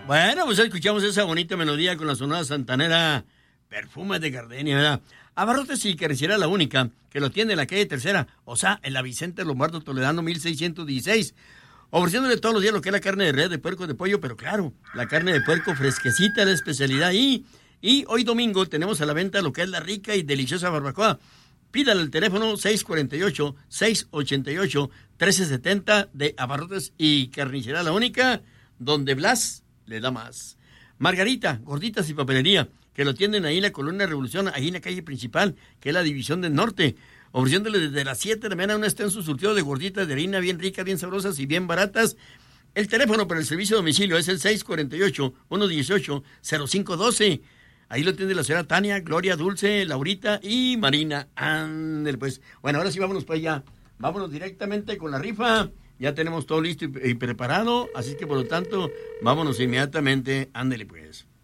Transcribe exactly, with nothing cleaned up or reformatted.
Bueno, pues escuchamos esa bonita melodía con la sonora santanera Perfumes de Gardenia, ¿verdad? Abarrotes y Carnicería La Única, que lo tiene en la calle Tercera, o sea, en la Vicente Lombardo Toledano mil seiscientos dieciséis. Ofreciéndole todos los días lo que es la carne de res, de puerco, de pollo, pero claro, la carne de puerco fresquecita, la especialidad ahí. Y hoy domingo tenemos a la venta lo que es la rica y deliciosa barbacoa. Pídale el teléfono seis cuatro ocho, seis ocho ocho, uno tres siete cero de Abarrotes y Carnicería La Única, donde Blas le da más. Margarita, gorditas y papelería, que lo tienen ahí en la Colonia Revolución, ahí en la calle principal, que es la División del Norte, ofreciéndole desde las siete de la mañana un extenso surtido de gorditas de harina bien ricas, bien sabrosas y bien baratas. El teléfono para el servicio de domicilio es el seis cuatro ocho, uno uno ocho, cero cinco uno dos. Ahí lo tiene la señora Tania, Gloria, Dulce, Laurita y Marina. Ándale, pues. Bueno, ahora sí vámonos para allá. Vámonos directamente con la rifa. Ya tenemos todo listo y, y preparado, así que por lo tanto, vámonos inmediatamente. Ándale, pues.